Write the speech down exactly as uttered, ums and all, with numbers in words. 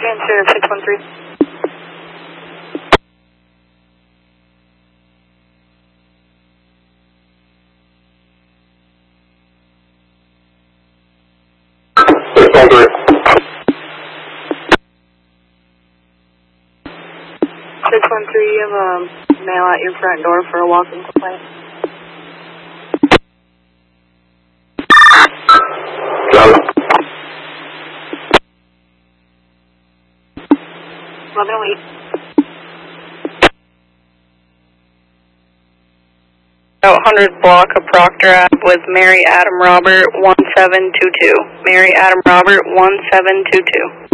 Sheriff six one three. six one three. six one three, you have a mail at your front door for a walk-in complaint. Got it. eleven oh eight. one hundred block of Proctor Ave with Mary Adam Robert one seven two two. Mary Adam Robert one seven two two.